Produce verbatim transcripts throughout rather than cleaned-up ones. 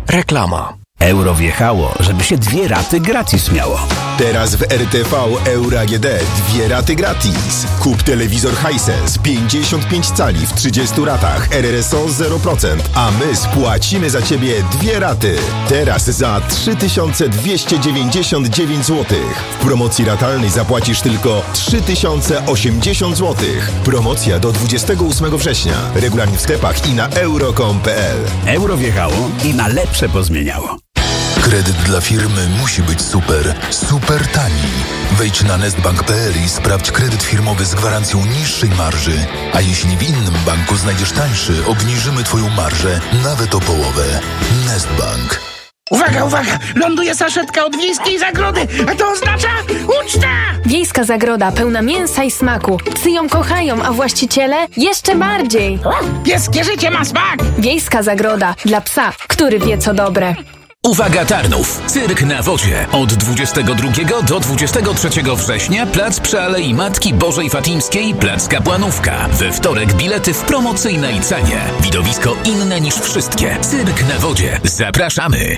Reklama. Euro wjechało, żeby się dwie raty gratis miało. Teraz w R T V Euro A G D dwie raty gratis. Kup telewizor Hisense pięćdziesiąt pięć cali w trzydziestu ratach, R R S O zero procent, a my spłacimy za Ciebie dwie raty. Teraz za trzy tysiące dwieście dziewięćdziesiąt dziewięć złotych. W promocji ratalnej zapłacisz tylko trzy tysiące osiemdziesiąt złotych. Promocja do dwudziestego ósmego września. Regulamin w sklepach i na euro kropka com kropka p l. Euro wjechało i na lepsze pozmieniało. Kredyt dla firmy musi być super, super tani. Wejdź na nestbank kropka p l i sprawdź kredyt firmowy z gwarancją niższej marży. A jeśli w innym banku znajdziesz tańszy, obniżymy Twoją marżę nawet o połowę. Nestbank. Uwaga, uwaga! Ląduje saszetka od Wiejskiej Zagrody, a to oznacza uczta! Wiejska Zagroda pełna mięsa i smaku. Psy ją kochają, a właściciele jeszcze bardziej. Pieskie życie ma smak! Wiejska Zagroda dla psa, który wie co dobre. Uwaga Tarnów! Cyrk na wodzie. Od dwudziestego drugiego do dwudziestego trzeciego września plac przy Alei Matki Bożej Fatimskiej, plac Kapłanówka. We wtorek bilety w promocyjnej cenie. Widowisko inne niż wszystkie. Cyrk na wodzie. Zapraszamy!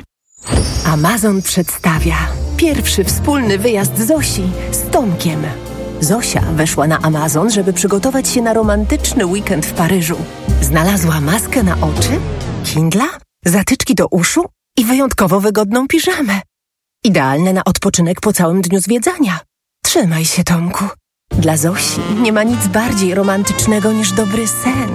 Amazon przedstawia pierwszy wspólny wyjazd Zosi z Tomkiem. Zosia weszła na Amazon, żeby przygotować się na romantyczny weekend w Paryżu. Znalazła maskę na oczy, Kindla, zatyczki do uszu i wyjątkowo wygodną piżamę. Idealne na odpoczynek po całym dniu zwiedzania. Trzymaj się, Tomku. Dla Zosi nie ma nic bardziej romantycznego niż dobry sen.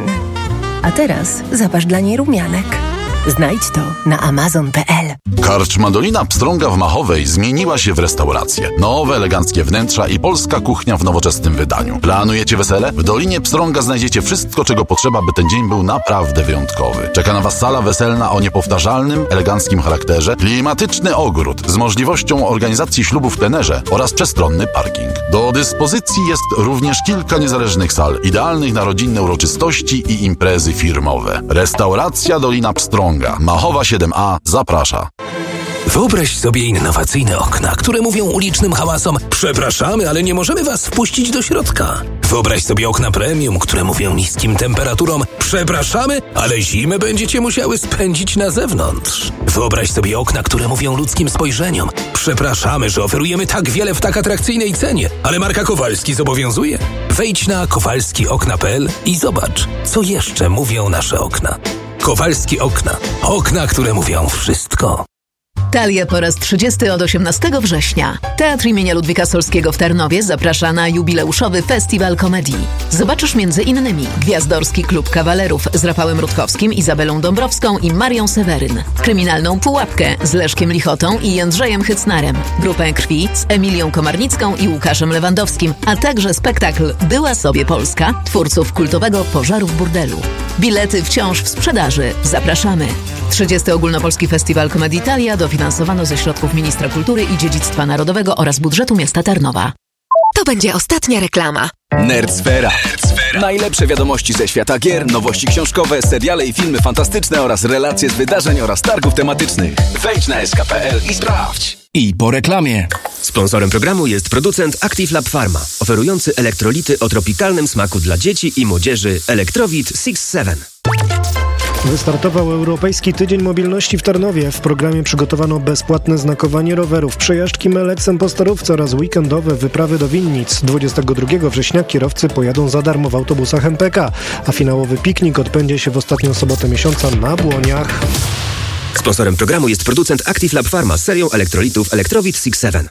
A teraz zapasz dla niej rumianek. Znajdź to na amazon kropka p l. Karczma Dolina Pstrąga w Machowej zmieniła się w restaurację. Nowe, eleganckie wnętrza i polska kuchnia w nowoczesnym wydaniu. Planujecie wesele? W Dolinie Pstrąga znajdziecie wszystko, czego potrzeba, by ten dzień był naprawdę wyjątkowy. Czeka na Was sala weselna o niepowtarzalnym, eleganckim charakterze, klimatyczny ogród z możliwością organizacji ślubu w plenerze oraz przestronny parking. Do dyspozycji jest również kilka niezależnych sal, idealnych na rodzinne uroczystości i imprezy firmowe. Restauracja Dolina Pstrąga, Machowa siedem A zaprasza. Wyobraź sobie innowacyjne okna, które mówią ulicznym hałasom: przepraszamy, ale nie możemy was wpuścić do środka. Wyobraź sobie okna premium, które mówią niskim temperaturom: przepraszamy, ale zimę będziecie musiały spędzić na zewnątrz. Wyobraź sobie okna, które mówią ludzkim spojrzeniom: przepraszamy, że oferujemy tak wiele w tak atrakcyjnej cenie, ale marka Kowalski zobowiązuje. Wejdź na kowalski okna kropka p l i zobacz, co jeszcze mówią nasze okna. Kowalski Okna. Okna, które mówią wszystko. Talia po raz trzydziesty od osiemnastego września. Teatr imienia Ludwika Solskiego w Tarnowie zaprasza na jubileuszowy festiwal komedii. Zobaczysz między innymi Gwiazdorski Klub Kawalerów z Rafałem Rutkowskim, Izabelą Dąbrowską i Marią Seweryn. Kryminalną Pułapkę z Leszkiem Lichotą i Jędrzejem Hycnarem. Grupę Krwi z Emilią Komarnicką i Łukaszem Lewandowskim, a także spektakl Była sobie Polska twórców kultowego Pożaru w burdelu. Bilety wciąż w sprzedaży. Zapraszamy. trzydziesty Ogólnopolski Festiwal Komedii Talia dofinansowano ze środków Ministra Kultury i Dziedzictwa Narodowego oraz budżetu miasta Tarnowa. To będzie ostatnia reklama. Nerdsfera. Najlepsze wiadomości ze świata gier, nowości książkowe, seriale i filmy fantastyczne oraz relacje z wydarzeń oraz targów tematycznych. Wejdź na s k kropka p l i sprawdź. I po reklamie. Sponsorem programu jest producent Active Lab Pharma, oferujący elektrolity o tropikalnym smaku dla dzieci i młodzieży Electrowit six seven. Wystartował Europejski Tydzień Mobilności w Tarnowie. W programie przygotowano bezpłatne znakowanie rowerów, przejażdżki Meleksem po Starówce oraz weekendowe wyprawy do Winnic. dwudziestego drugiego września kierowcy pojadą za darmo w autobusach M P K, a finałowy piknik odbędzie się w ostatnią sobotę miesiąca na Błoniach. Sponsorem programu jest producent Active Lab Pharma z serią elektrolitów Electrowit six seven.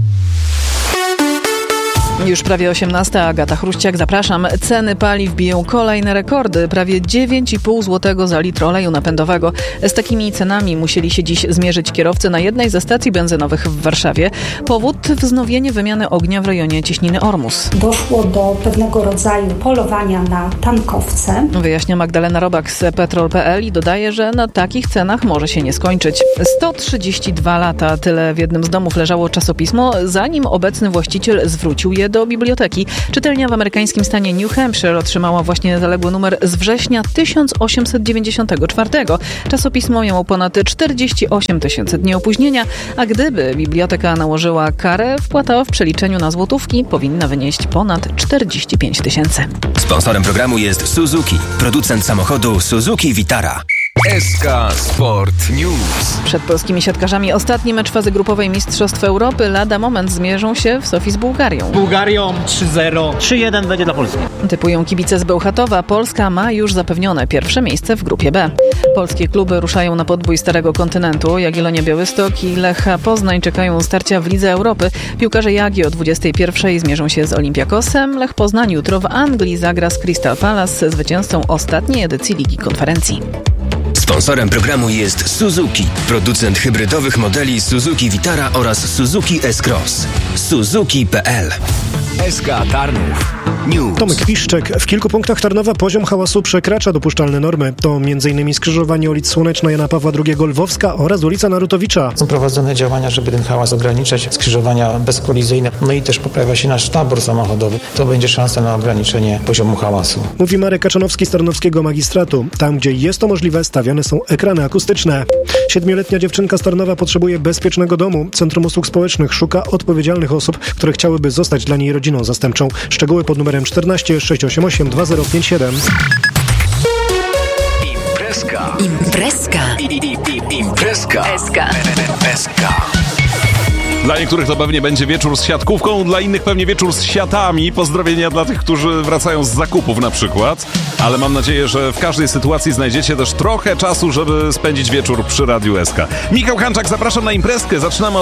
Już prawie osiemnasta, Agata Chruściak, zapraszam. Ceny paliw biją kolejne rekordy. Prawie dziewięć i pół złotego za litr oleju napędowego. Z takimi cenami musieli się dziś zmierzyć kierowcy na jednej ze stacji benzynowych w Warszawie. Powód: wznowienie wymiany ognia w rejonie Cieśniny Ormus. Doszło do pewnego rodzaju polowania na tankowce. Wyjaśnia Magdalena Robak z petrol kropka p l i dodaje, że na takich cenach może się nie skończyć. sto trzydzieści dwa lata, tyle w jednym z domów leżało czasopismo, zanim obecny właściciel zwrócił je do biblioteki. Czytelnia w amerykańskim stanie New Hampshire otrzymała właśnie zaległy numer z września tysiąc osiemset dziewięćdziesiątego czwartego. Czasopismo miało ponad czterdzieści osiem tysięcy dni opóźnienia, a gdyby biblioteka nałożyła karę, wpłata w przeliczeniu na złotówki powinna wynieść ponad czterdzieści pięć tysięcy. Sponsorem programu jest Suzuki, producent samochodu Suzuki Vitara. S K Sport News. Przed polskimi siatkarzami ostatni mecz fazy grupowej Mistrzostw Europy. Lada moment zmierzą się w Sofii z Bułgarią. Bułgarią trzy zero, trzy jeden będzie dla Polski. Typują kibice z Bełchatowa. Polska ma już zapewnione pierwsze miejsce w grupie B. Polskie kluby ruszają na podbój Starego Kontynentu. Jagiellonia Białystok i Lech Poznań czekają starcia w Lidze Europy. Piłkarze Jagi o dwudziestej pierwszej zmierzą się z Olympiakosem. Lech Poznań jutro w Anglii zagra z Crystal Palace, zwycięzcą ostatniej edycji Ligi Konferencji. Sponsorem programu jest Suzuki, producent hybrydowych modeli Suzuki Vitara oraz Suzuki S-Cross. Suzuki kropka p l. S K Tarnów News. Tomek Piszczek. W kilku punktach Tarnowa poziom hałasu przekracza dopuszczalne normy. To m.in. skrzyżowanie ulic Słoneczna, Jana Pawła drugiego, Lwowska oraz ulica Narutowicza. Są prowadzone działania, żeby ten hałas ograniczać, skrzyżowania bezkolizyjne. No i też poprawia się nasz tabor samochodowy. To będzie szansa na ograniczenie poziomu hałasu. Mówi Marek Kaczanowski z Tarnowskiego Magistratu. Tam, gdzie jest to możliwe, stawiane są ekrany akustyczne. Siedmioletnia dziewczynka z Tarnowa potrzebuje bezpiecznego domu. Centrum Usług Społecznych szuka odpowiedzialnych osób, które chciałyby zostać dla niej rodziną zastępczą. Szczegóły pod numerem czternaście sześć osiem osiem dwa zero pięć siedem. Imprezka. Imprezka. I, i, i, imprezka. S K. S K. Dla niektórych to pewnie będzie wieczór z siatkówką, dla innych pewnie wieczór z siatami. Pozdrowienia dla tych, którzy wracają z zakupów na przykład. Ale mam nadzieję, że w każdej sytuacji znajdziecie też trochę czasu, żeby spędzić wieczór przy Radiu S K. Michał Hanczak, zapraszam na imprezkę. Zaczynamy